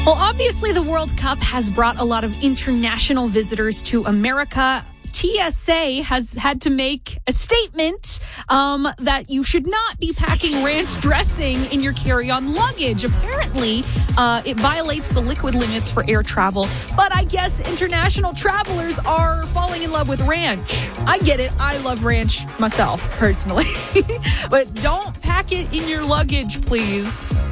Well, obviously, the World Cup has brought a lot of international visitors to America. TSA has had to make a statement that you should not be packing ranch dressing in your carry-on luggage. Apparently, it violates the liquid limits for air travel. But I guess international travelers are falling in love with ranch. I get it. I love ranch myself, personally. But don't pack it in your luggage, please.